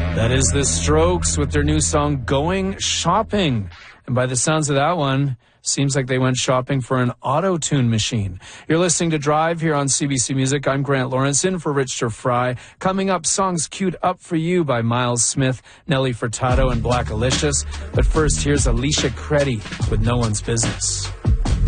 That is The Strokes with their new song, Going Shopping. And by the sounds of that one, seems like they went shopping for an auto-tune machine. You're listening to Drive here on CBC Music. I'm Grant Lawrence, in for Richard Fry. Coming up, songs queued up for you by Miles Smith, Nelly Furtado, and Black Alicious. But first, here's Alicia Creddy with No One's Business.